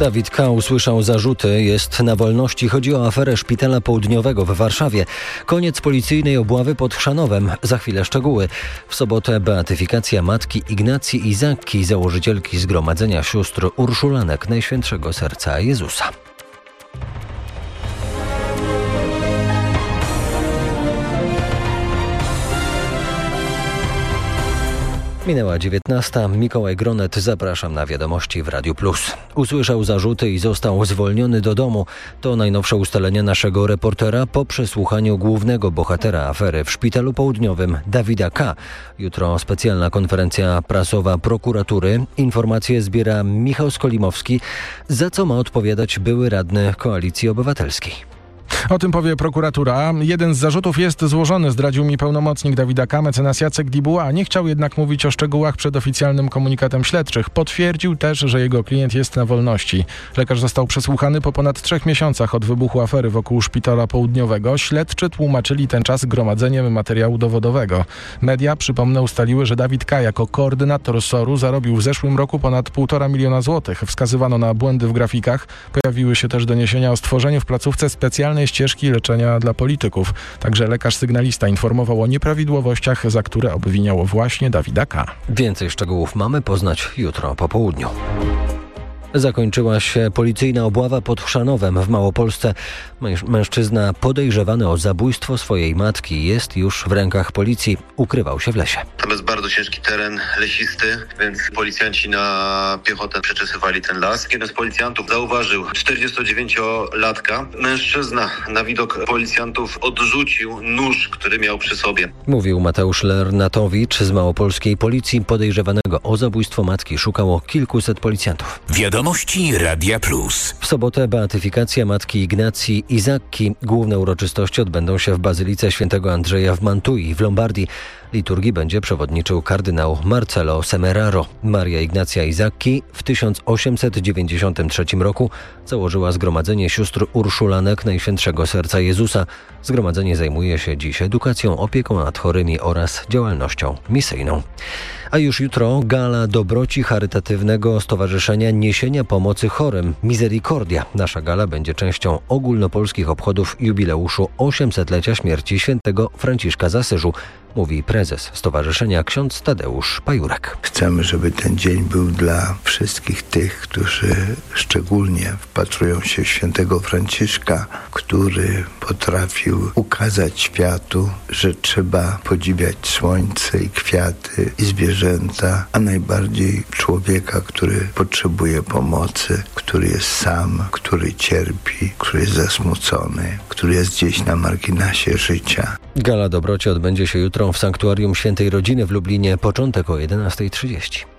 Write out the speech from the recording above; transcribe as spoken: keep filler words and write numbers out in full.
Dawid K. usłyszał zarzuty, jest na wolności. Chodzi o aferę Szpitala Południowego w Warszawie. Koniec policyjnej obławy pod Chrzanowem. Za chwilę szczegóły. W sobotę beatyfikacja matki Ignacji Izakki, założycielki Zgromadzenia Sióstr Urszulanek Najświętszego Serca Jezusa. Minęła dziewiętnasta. Mikołaj Gronet, zapraszam na wiadomości w Radiu Plus. Usłyszał zarzuty i został zwolniony do domu. To najnowsze ustalenia naszego reportera po przesłuchaniu głównego bohatera afery w Szpitalu Południowym, Dawida K. Jutro specjalna konferencja prasowa prokuratury. Informacje zbiera Michał Skolimowski, za co ma odpowiadać były radny Koalicji Obywatelskiej. O tym powie prokuratura. Jeden z zarzutów jest złożony, zdradził mi pełnomocnik Dawida K., mecenas Jacek Dibuła. Nie chciał jednak mówić o szczegółach przed oficjalnym komunikatem śledczych. Potwierdził też, że jego klient jest na wolności. Lekarz został przesłuchany po ponad trzech miesiącach od wybuchu afery wokół Szpitala Południowego. Śledczy tłumaczyli ten czas gromadzeniem materiału dowodowego. Media, przypomnę, ustaliły, że Dawid K. jako koordynator S O R-u zarobił w zeszłym roku ponad półtora miliona złotych. Wskazywano na błędy w grafikach. Pojawiły się też doniesienia o stworzeniu w placówce specjalnej ścieżki leczenia dla polityków. Także lekarz sygnalista informował o nieprawidłowościach, za które obwiniało właśnie Dawida K. Więcej szczegółów mamy poznać jutro po południu. Zakończyła się policyjna obława pod Chrzanowem w Małopolsce. Mężczyzna podejrzewany o zabójstwo swojej matki jest już w rękach policji. Ukrywał się w lesie. Tam jest bardzo ciężki teren leśisty, więc policjanci na piechotę przeczesywali ten las. Jeden z policjantów zauważył czterdziestodziewięciolatka. Mężczyzna na widok policjantów odrzucił nóż, który miał przy sobie. Mówił Mateusz Lernatowicz z małopolskiej policji. Podejrzewanego o zabójstwo matki szukało kilkuset policjantów. Wiadomości Radia Plus. W sobotę beatyfikacja matki Ignacji Izakki. Główne uroczystości odbędą się w Bazylice Świętego Andrzeja w Mantui w Lombardii. Liturgii będzie przewodniczył kardynał Marcello Semeraro. Maria Ignacja Izakki w tysiąc osiemset dziewięćdziesiątym trzecim roku założyła Zgromadzenie Sióstr Urszulanek Najświętszego Serca Jezusa. Zgromadzenie zajmuje się dziś edukacją, opieką nad chorymi oraz działalnością misyjną. A już jutro gala dobroci charytatywnego Stowarzyszenia Niesienia Pomocy Chorym Misericordia. Nasza gala będzie częścią ogólnopolskich obchodów jubileuszu osiemsetlecia śmierci świętego Franciszka z Asyżu, mówi prezes stowarzyszenia ksiądz Tadeusz Pajurek. Chcemy, żeby ten dzień był dla wszystkich tych, którzy szczególnie wpatrują się w świętego Franciszka, który potrafił ukazać światu, że trzeba podziwiać słońce i kwiaty i zwierzęta, a najbardziej człowieka, który potrzebuje pomocy, który jest sam, który cierpi, który jest zasmucony, który jest gdzieś na marginesie życia. Gala dobroci odbędzie się jutro w Sanktuarium Świętej Rodziny w Lublinie. Początek o jedenasta trzydzieści.